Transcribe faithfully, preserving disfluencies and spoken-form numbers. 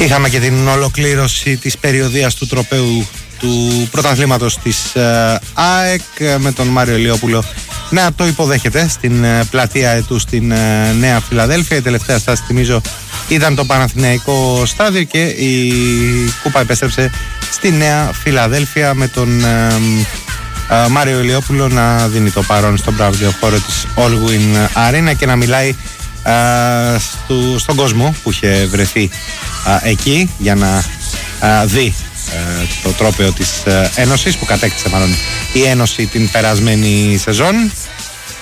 Είχαμε και την ολοκλήρωση της περιοδίας του τροπαίου του πρωταθλήματος της ε, ΑΕΚ με τον Μάριο Ηλιόπουλο να το υποδέχεται στην ε, πλατεία Αετού στην ε, Νέα Φιλαδέλφια. Η τελευταία στάση, θυμίζω, ήταν το Παναθηναϊκό στάδιο και η κούπα επέστρεψε στη Νέα Φιλαδέλφια με τον ε, ε, Μάριο Ηλιόπουλο να δίνει το παρόν στον χώρο της Allwyn Arena και να μιλάει ε, στο, στον κόσμο που είχε βρεθεί ε, εκεί για να ε, δει ε, το τρόπαιο της ε, Ένωσης, που κατέκτησε μάλλον η Ένωση την περασμένη σεζόν.